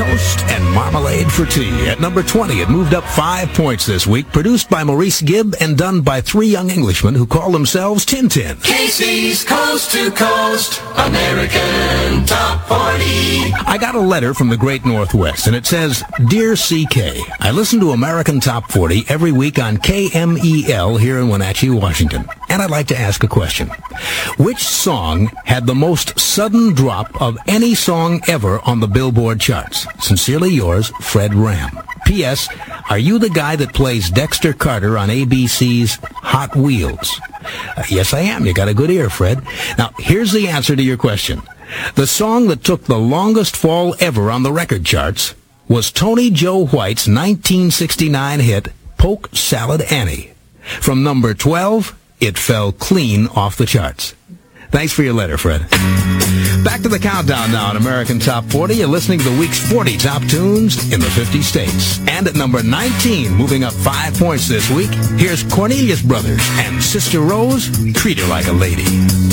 Toast and Marmalade for Tea. At number 20, it moved up 5 points this week. Produced by Maurice Gibb and done by three young Englishmen who call themselves Tin Tin. Casey's Coast to Coast American Top 40. I got a letter from the Great Northwest, and it says, Dear CK, I listen to American Top 40 every week on KMEL here in Wenatchee, Washington. And I'd like to ask a question. Which song had the most sudden drop of any song ever on the Billboard charts? Sincerely yours, Fred Ram. P.S. Are you the guy that plays Dexter Carter on ABC's Hot Wheels? Yes, I am. You got a good ear, Fred. Now, here's the answer to your question. The song that took the longest fall ever on the record charts was Tony Joe White's 1969 hit, Poke Salad Annie. From number 12, it fell clean off the charts. Thanks for your letter, Fred. Back to the countdown now on American Top 40. You're listening to the week's 40 top tunes in the 50 states. And at number 19, moving up 5 points this week, here's Cornelius Brothers and Sister Rose, Treat Her Like a Lady.